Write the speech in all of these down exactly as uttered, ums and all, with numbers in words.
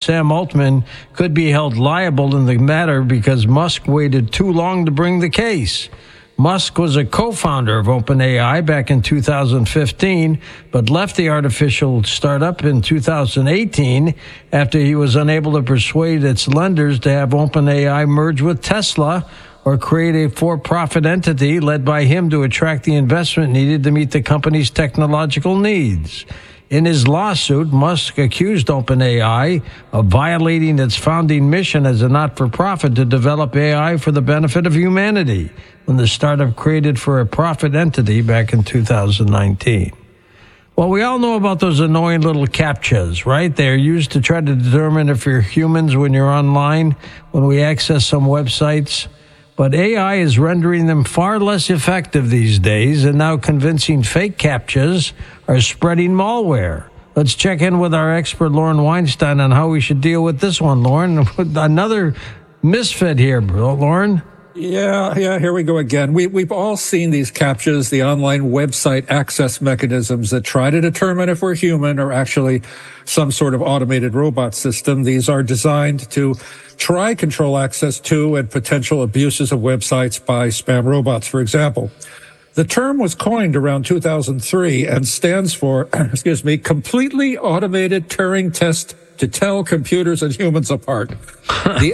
Sam Altman could be held liable in the matter because Musk waited too long to bring the case. Musk was a co-founder of OpenAI back in two thousand fifteen, but left the artificial startup in two thousand eighteen after he was unable to persuade its lenders to have OpenAI merge with Tesla or create a for-profit entity led by him to attract the investment needed to meet the company's technological needs. In his lawsuit, Musk accused OpenAI of violating its founding mission as a not-for-profit to develop A I for the benefit of humanity when the startup created for a profit entity back in two thousand nineteen. Well, we all know about those annoying little CAPTCHAs, right? They're used to try to determine if you're humans when you're online, when we access some websites. But A I is rendering them far less effective these days, and now convincing fake CAPTCHAs are spreading malware. Let's check in with our expert, Lauren Weinstein, on how we should deal with this one, Lauren. Another misfit here, bro. Lauren? Yeah, yeah, here we go again. We, we've all seen these CAPTCHAs, the online website access mechanisms that try to determine if we're human or actually some sort of automated robot system. These are designed to try control access to and potential abuses of websites by spam robots, for example. The term was coined around two thousand three and stands for, excuse me, completely automated Turing test to tell computers and humans apart. The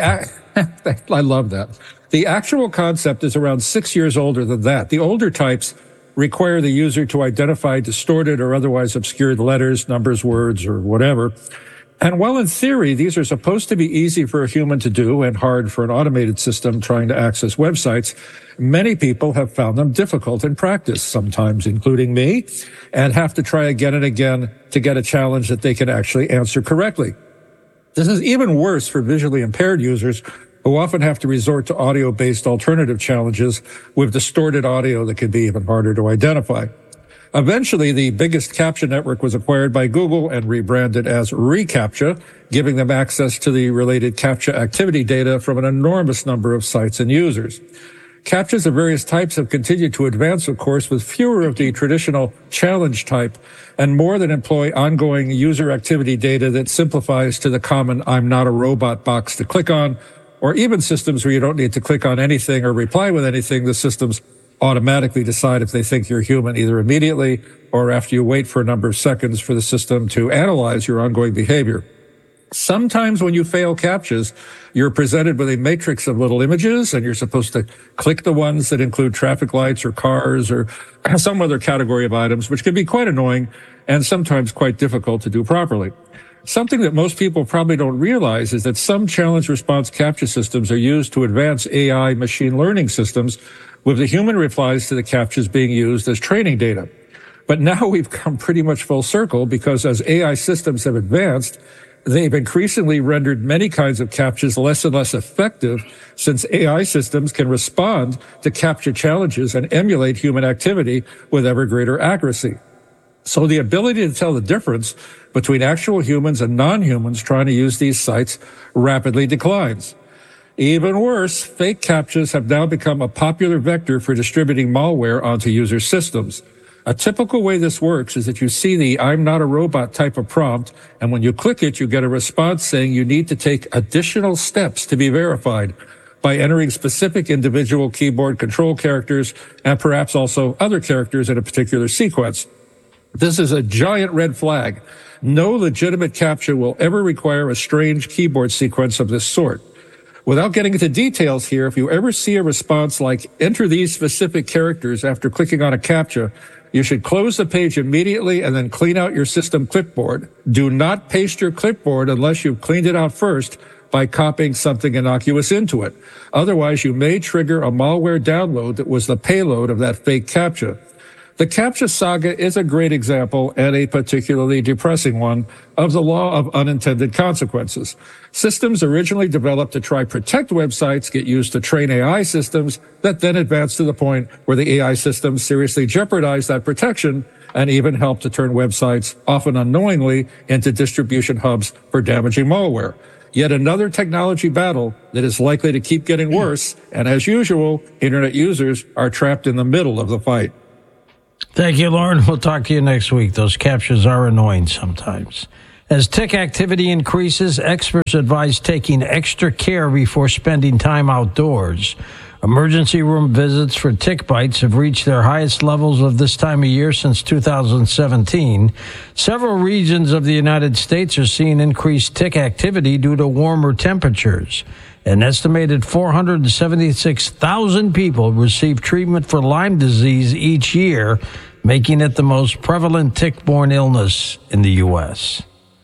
I love that. The actual concept is around six years older than that. The older types require the user to identify distorted or otherwise obscured letters, numbers, words, or whatever. And while in theory, these are supposed to be easy for a human to do and hard for an automated system trying to access websites, many people have found them difficult in practice, sometimes including me, and have to try again and again to get a challenge that they can actually answer correctly. This is even worse for visually impaired users who often have to resort to audio-based alternative challenges with distorted audio that can be even harder to identify. Eventually, the biggest CAPTCHA network was acquired by Google and rebranded as reCAPTCHA, giving them access to the related CAPTCHA activity data from an enormous number of sites and users. CAPTCHAs of various types have continued to advance, of course, with fewer of the traditional challenge type and more that employ ongoing user activity data that simplifies to the common I'm not a robot box to click on, or even systems where you don't need to click on anything or reply with anything. The systems automatically decide if they think you're human either immediately or after you wait for a number of seconds for the system to analyze your ongoing behavior. Sometimes when you fail CAPTCHAs, you're presented with a matrix of little images, and you're supposed to click the ones that include traffic lights or cars or some other category of items, which can be quite annoying and sometimes quite difficult to do properly. Something that most people probably don't realize is that some challenge response CAPTCHA systems are used to advance A I machine learning systems, with the human replies to the CAPTCHAs being used as training data. But now we've come pretty much full circle because as A I systems have advanced, they've increasingly rendered many kinds of CAPTCHAs less and less effective, since A I systems can respond to CAPTCHA challenges and emulate human activity with ever greater accuracy. So the ability to tell the difference between actual humans and non-humans trying to use these sites rapidly declines. Even worse, fake CAPTCHAs have now become a popular vector for distributing malware onto user systems. A typical way this works is that you see the I'm not a robot type of prompt, and when you click it, you get a response saying you need to take additional steps to be verified by entering specific individual keyboard control characters and perhaps also other characters in a particular sequence. This is a giant red flag. No legitimate CAPTCHA will ever require a strange keyboard sequence of this sort. Without getting into details here, if you ever see a response like enter these specific characters after clicking on a CAPTCHA, you should close the page immediately and then clean out your system clipboard. Do not paste your clipboard unless you've cleaned it out first by copying something innocuous into it. Otherwise, you may trigger a malware download that was the payload of that fake CAPTCHA. The CAPTCHA saga is a great example, and a particularly depressing one, of the law of unintended consequences. Systems originally developed to try protect websites get used to train A I systems that then advance to the point where the A I systems seriously jeopardize that protection and even help to turn websites, often unknowingly, into distribution hubs for damaging malware. Yet another technology battle that is likely to keep getting worse, and as usual, internet users are trapped in the middle of the fight. Thank you, Lauren. We'll talk to you next week. Those CAPTCHAs are annoying sometimes. As tick activity increases, experts advise taking extra care before spending time outdoors. Emergency room visits for tick bites have reached their highest levels of this time of year since two thousand seventeen. Several regions of the United States are seeing increased tick activity due to warmer temperatures. An estimated four hundred seventy-six thousand people receive treatment for Lyme disease each year, making it the most prevalent tick-borne illness in the U S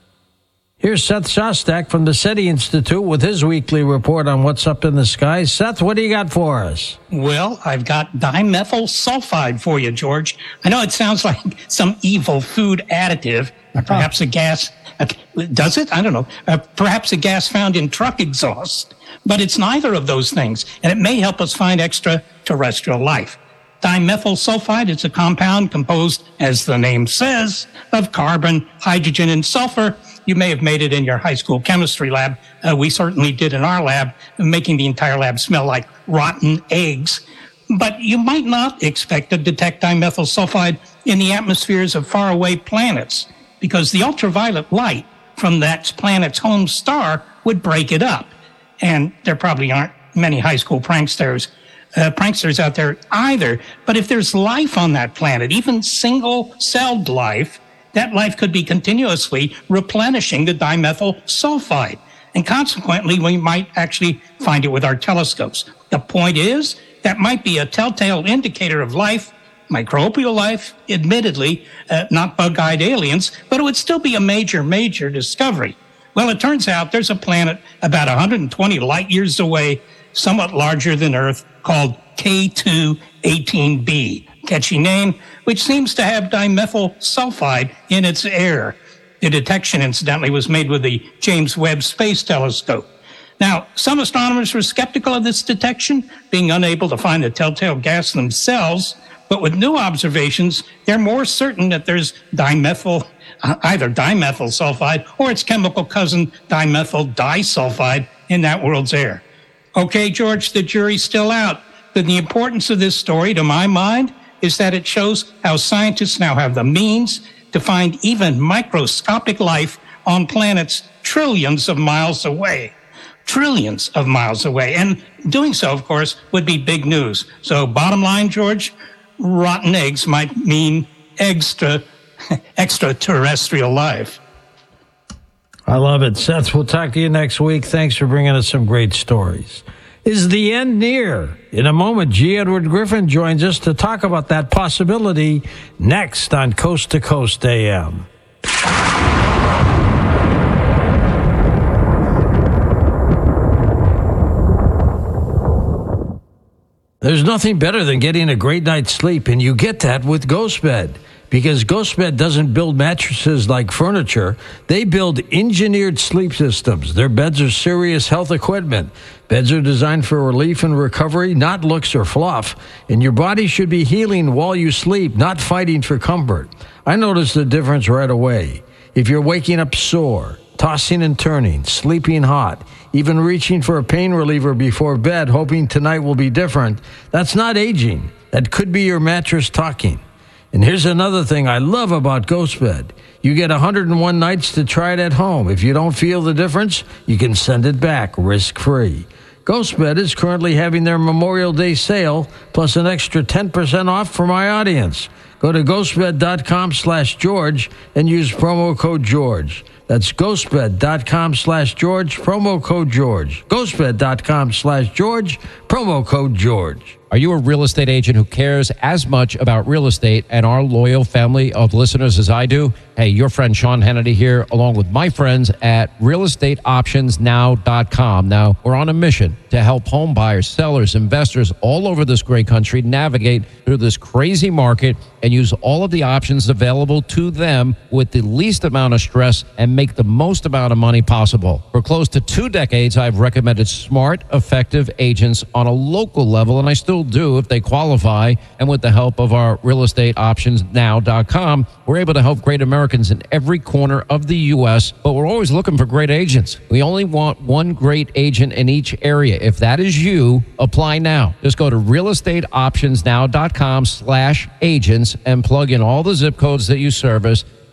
Here's Seth Shostak from the SETI Institute with his weekly report on what's up in the sky. Seth, what do you got for us? Well, I've got dimethyl sulfide for you, George. I know it sounds like some evil food additive, or perhaps a gas. Uh, does it? I don't know. Uh, perhaps a gas found in truck exhaust. But it's neither of those things, and it may help us find extraterrestrial life. Dimethyl sulfide is a compound composed, as the name says, of carbon, hydrogen, and sulfur. You may have made it in your high school chemistry lab. Uh, we certainly did in our lab, making the entire lab smell like rotten eggs. But you might not expect to detect dimethyl sulfide in the atmospheres of faraway planets, because the ultraviolet light from that planet's home star would break it up. And there probably aren't many high school pranksters Uh, pranksters out there either. But if there's life on that planet, even single-celled life, that life could be continuously replenishing the dimethyl sulfide. And consequently, we might actually find it with our telescopes. The point is, that might be a telltale indicator of life, microbial life, admittedly, uh, not bug-eyed aliens, but it would still be a major, major discovery. Well, it turns out there's a planet about one hundred twenty light years away, somewhat larger than Earth, called K two eighteen b, catchy name, which seems to have dimethyl sulfide in its air. The detection, incidentally, was made with the James Webb Space Telescope. Now, some astronomers were skeptical of this detection, being unable to find the telltale gas themselves, but with new observations, they're more certain that there's dimethyl, uh, either dimethyl sulfide or its chemical cousin, dimethyl disulfide, in that world's air. Okay, George, the jury's still out. But the importance of this story, to my mind, is that it shows how scientists now have the means to find even microscopic life on planets trillions of miles away. Trillions of miles away. And doing so, of course, would be big news. So bottom line, George, rotten eggs might mean extra, extraterrestrial life. I love it. Seth, we'll talk to you next week. Thanks for bringing us some great stories. Is the end near? In a moment, G. Edward Griffin joins us to talk about that possibility next on Coast to Coast A M. There's nothing better than getting a great night's sleep, and you get that with GhostBed. Because GhostBed doesn't build mattresses like furniture. They build engineered sleep systems. Their beds are serious health equipment. Beds are designed for relief and recovery, not looks or fluff. And your body should be healing while you sleep, not fighting for comfort. I noticed the difference right away. If you're waking up sore, tossing and turning, sleeping hot, even reaching for a pain reliever before bed, hoping tonight will be different, that's not aging. That could be your mattress talking. And here's another thing I love about GhostBed. You get one hundred one nights to try it at home. If you don't feel the difference, you can send it back risk-free. GhostBed is currently having their Memorial Day sale, plus an extra ten percent off for my audience. Go to ghostbed.com slash George and use promo code George. That's ghostbed.com slash George, promo code George. ghostbed.com slash George, promo code George. Are you a real estate agent who cares as much about real estate and our loyal family of listeners as I do? Hey, your friend Sean Hannity here, along with my friends at real estate options now dot com. Now, we're on a mission to help home buyers, sellers, investors all over this great country navigate through this crazy market and use all of the options available to them with the least amount of stress and make the most amount of money possible. For close to two decades, I've recommended smart, effective agents on a local level, and I still do if they qualify. And with the help of our real estate options now dot com, we're able to help great Americans in every corner of the U S, but we're always looking for great agents. We only want one great agent in each area. If that is you, apply now. Just go to real estate options now dot com slash agents and plug in all the zip codes that you service.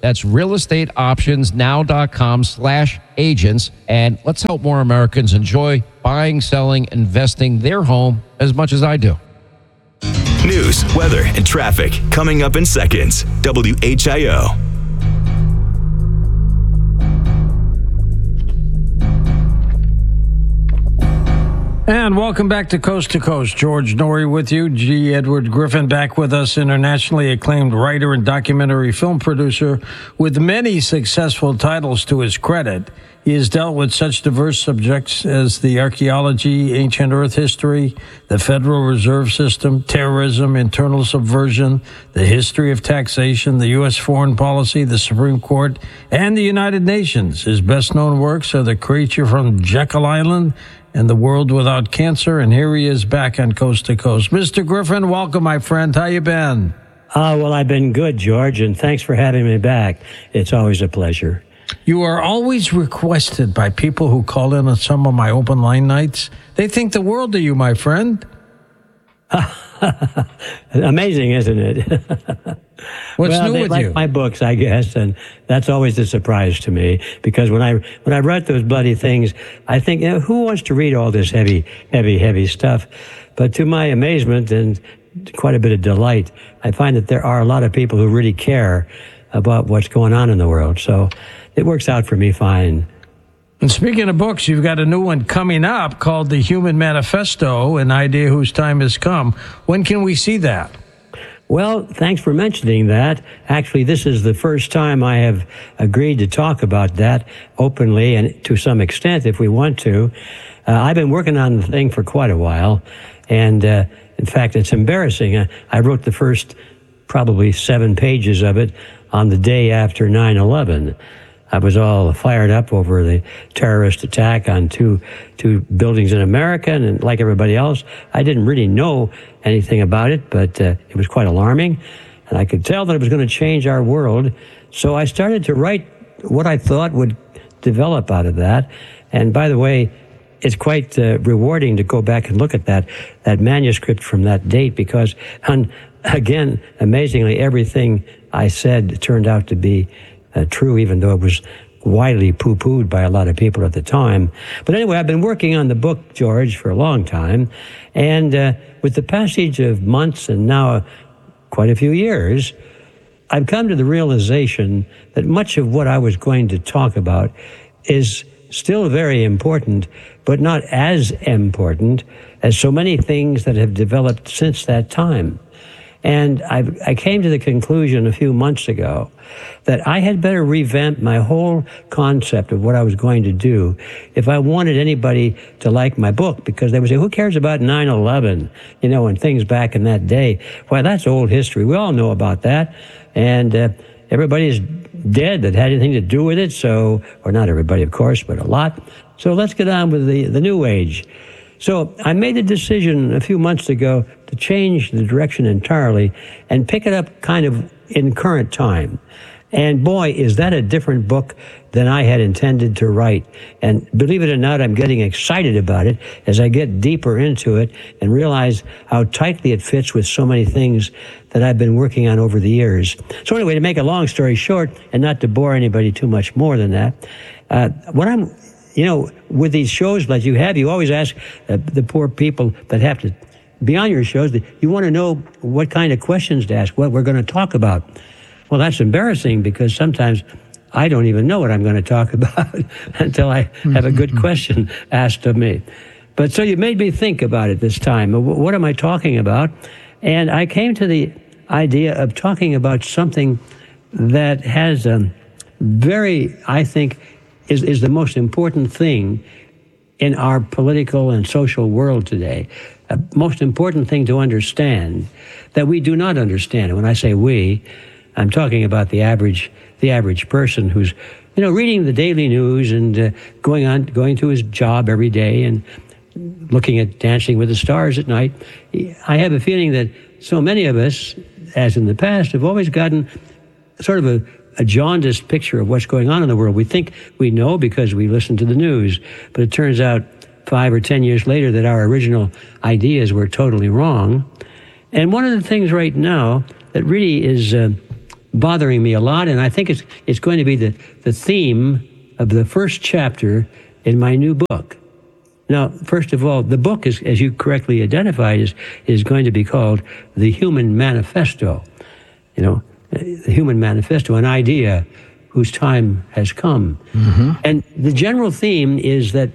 That's real estate options now dot com slash agents. And let's help more Americans enjoy buying, selling, investing their home as much as I do. News, weather, and traffic coming up in seconds. W H I O. And welcome back to Coast to Coast. George Noory with you. G. Edward Griffin back with us, internationally acclaimed writer and documentary film producer with many successful titles to his credit. He has dealt with such diverse subjects as the archaeology, ancient Earth history, the Federal Reserve System, terrorism, internal subversion, the history of taxation, the U S foreign policy, the Supreme Court, and the United Nations. His best-known works are The Creature from Jekyll Island and The World Without Cancer, and here he is back on Coast to Coast. Mister Griffin, welcome, my friend. How you been? Oh, well, I've been good, George, and thanks for having me back. It's always a pleasure. You are always requested by people who call in on some of my open line nights. They think the world of you, my friend. Amazing, isn't it? What's well, new they with like you? My books, I guess, and that's always a surprise to me, because when I when I write those bloody things, I think, you know, who wants to read all this heavy, heavy, heavy stuff? But to my amazement and quite a bit of delight, I find that there are a lot of people who really care about what's going on in the world. So it works out for me fine. And speaking of books, you've got a new one coming up called The Human Manifesto, an idea whose time has come. When can we see that? Well, thanks for mentioning that. Actually, this is the first time I have agreed to talk about that openly and to some extent, if we want to. Uh, I've been working on the thing for quite a while. And uh, in fact, it's embarrassing. I, I wrote the first probably seven pages of it on the day after nine eleven. I was all fired up over the terrorist attack on two two buildings in America, and like everybody else, I didn't really know anything about it, but uh, it was quite alarming, and I could tell that it was going to change our world. So I started to write what I thought would develop out of that. And by the way, it's quite uh, rewarding to go back and look at that that manuscript from that date, because, and again, amazingly, everything I said turned out to be Uh, true, even though it was widely poo-pooed by a lot of people at the time. But anyway, I've been working on the book, George, for a long time. And uh, with the passage of months and now uh, quite a few years, I've come to the realization that much of what I was going to talk about is still very important, but not as important as so many things that have developed since that time. And I, I came to the conclusion a few months ago that I had better revamp my whole concept of what I was going to do if I wanted anybody to like my book, because they would say, who cares about nine eleven, you know, and things back in that day? Well, that's old history. We all know about that. And uh, everybody's dead that had anything to do with it. So, or not everybody, of course, but a lot. So let's get on with the, the new age. So I made a decision a few months ago to change the direction entirely and pick it up kind of in current time. And boy, is that a different book than I had intended to write. And believe it or not, I'm getting excited about it as I get deeper into it and realize how tightly it fits with so many things that I've been working on over the years. So anyway, to make a long story short, and not to bore anybody too much more than that, uh, what I'm You know, with these shows that you have, you always ask uh, the poor people that have to be on your shows, that you want to know what kind of questions to ask, what we're going to talk about. Well, that's embarrassing, because sometimes I don't even know what I'm going to talk about until I have a good question asked of me. But so you made me think about it this time. What am I talking about? And I came to the idea of talking about something that has a very, I think, is, is the most important thing in our political and social world today. A most important thing to understand that we do not understand. And when I say we, I'm talking about the average, the average person who's, you know, reading the daily news and uh, going on, going to his job every day and looking at Dancing with the Stars at night. I have a feeling that so many of us, as in the past, have always gotten sort of a a jaundiced picture of what's going on in the world. We think we know because we listen to the news, but it turns out five or ten years later that our original ideas were totally wrong. And one of the things right now that really is uh, bothering me a lot, and I think it's it's going to be the, the theme of the first chapter in my new book. Now, first of all, the book is, as you correctly identified, is is going to be called The Human Manifesto. You know, the Human Manifesto, an idea whose time has come. Mm-hmm. And the general theme is that,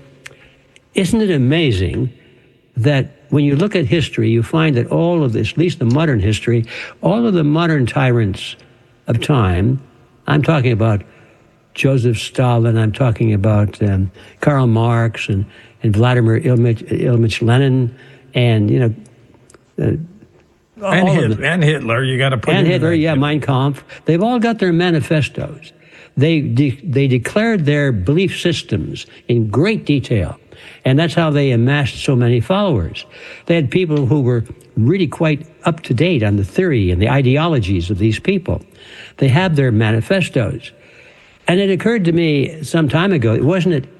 isn't it amazing that when you look at history, you find that all of this, at least the modern history, all of the modern tyrants of time, I'm talking about Joseph Stalin, I'm talking about um, Karl Marx and, and Vladimir Ilyich, Ilyich Lenin, and, you know, uh, and, Hitler, and Hitler, you got to put and in Hitler, there. yeah, Mein Kampf. They've all got their manifestos. They de- they declared their belief systems in great detail, and that's how they amassed so many followers. They had people who were really quite up to date on the theory and the ideologies of these people. They have their manifestos, and it occurred to me some time ago. Wasn't it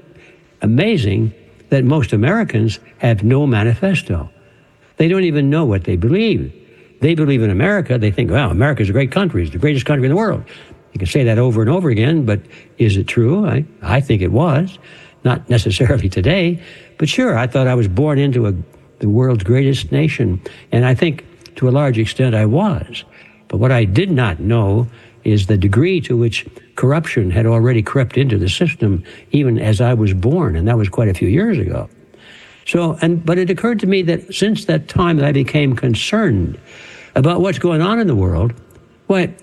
amazing that most Americans have no manifesto? They don't even know what they believe. They believe in America. They think, well, America's a great country. It's the greatest country in the world. You can say that over and over again, but is it true? I, I think it was. Not necessarily today, but sure, I thought I was born into a, the world's greatest nation, and I think to a large extent I was. But what I did not know is the degree to which corruption had already crept into the system even as I was born, and that was quite a few years ago. So, and but it occurred to me that since that time that I became concerned about what's going on in the world, why,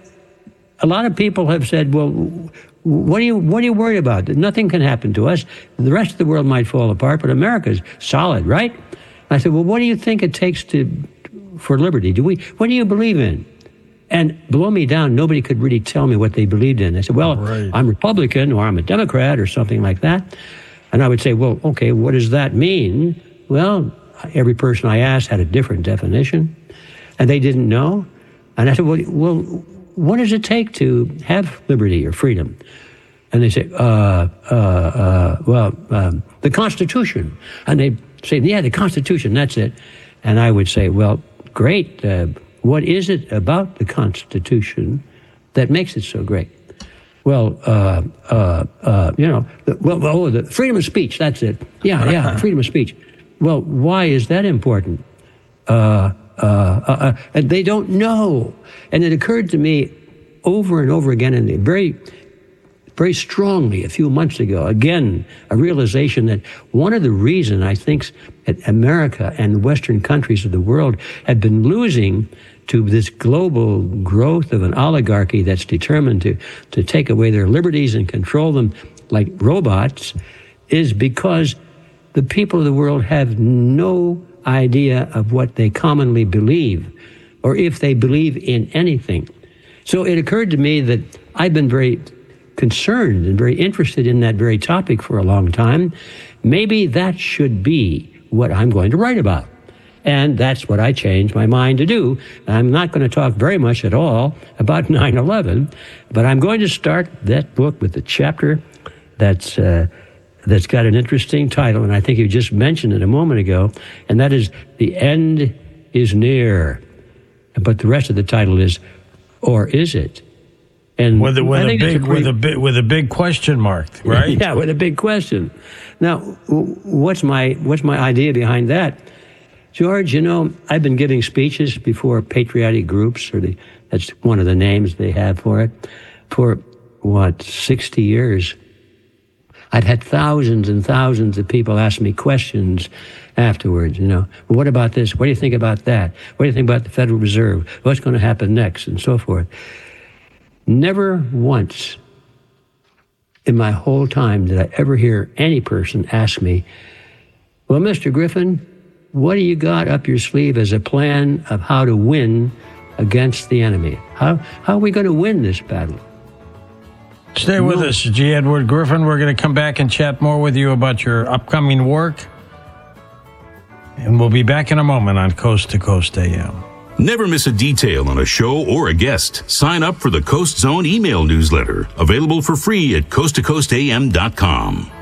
a lot of people have said, well, what are you what are you worried about? Nothing can happen to us. The rest of the world might fall apart, but America's solid, right? I said, well, what do you think it takes to for liberty? Do we? What do you believe in? And below me down, nobody could really tell me what they believed in. I said, well, right. I'm Republican or I'm a Democrat or something like that. And I would say, well, okay, what does that mean? Well, every person I asked had a different definition, and they didn't know. And I said, well, well what does it take to have liberty or freedom? And they say, uh, uh, uh, well, um, the Constitution. And they say, yeah, the Constitution, that's it. And I would say, well, great. Uh, what is it about the Constitution that makes it so great? Well, uh, uh, uh, you know, the, well, oh, the freedom of speech, that's it. Yeah, yeah, freedom of speech. Well, why is that important? Uh, uh, uh, uh, and they don't know. And it occurred to me over and over again, and very, very strongly a few months ago, again, a realization that one of the reasons I think that America and the Western countries of the world have been losing to this global growth of an oligarchy that's determined to, to take away their liberties and control them like robots is because the people of the world have no idea of what they commonly believe, or if they believe in anything. So it occurred to me that I've been very concerned and very interested in that very topic for a long time. Maybe that should be what I'm going to write about. And that's what I changed my mind to do. I'm not going to talk very much at all about nine eleven, but I'm going to start that book with a chapter that's uh, that's got an interesting title, and I think you just mentioned it a moment ago, and that is The End is Near. But the rest of the title is, Or Is It? And with a, with a big a pretty, with a big with a big question mark, right? Yeah, with a big question. Now, what's my what's my idea behind that? George, you know, I've been giving speeches before patriotic groups, or the, that's one of the names they have for it, for, what, sixty years. I've had thousands and thousands of people ask me questions afterwards, you know. Well, what about this? What do you think about that? What do you think about the Federal Reserve? What's going to happen next? And so forth. Never once in my whole time did I ever hear any person ask me, well, Mister Griffin, what do you got up your sleeve as a plan of how to win against the enemy? How how are we going to win this battle? Stay with no. us, G. Edward Griffin. We're going to come back and chat more with you about your upcoming work. And we'll be back in a moment on Coast to Coast A M. Never miss a detail on a show or a guest. Sign up for the Coast Zone email newsletter, available for free at coast to coast a m dot com.